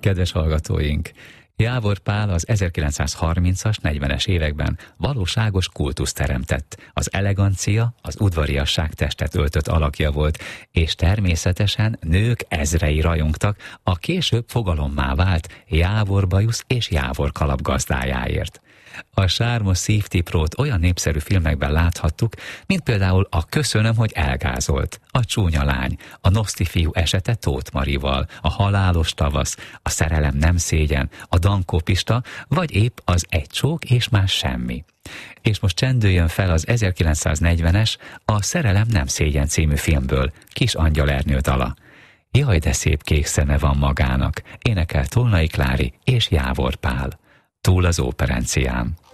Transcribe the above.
Kedves hallgatóink! Jávor Pál az 1930-as, 40-es években valóságos kultuszt teremtett. Az elegancia, az udvariasság testet öltött alakja volt, és természetesen nők ezrei rajongtak a később fogalommá vált Jávor bajusz és Jávor kalap gazdájáért. A sármos szívtiprót olyan népszerű filmekben láthattuk, mint például a Köszönöm, hogy elgázolt, a Csúnya lány, a Noszti fiú esete Tóth Marival, a Halálos tavasz, a Szerelem nem szégyen, a Dankópista, vagy épp az Egy csók és más semmi. És most csendüljön fel az 1940-es a Szerelem nem szégyen című filmből Kis Angyal Ernő dala. Jaj, de szép kék szeme van magának, énekel Tolnai Klári és Jávor Pál. Túl az óperencián.